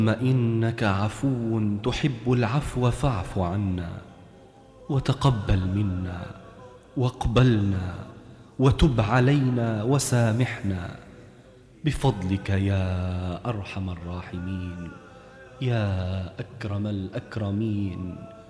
إنك عفو تحب العفو فاعف عنا، وتقبل منا واقبلنا، وتب علينا وسامحنا، بفضلك يا أرحم الراحمين، يا أكرم الأكرمين،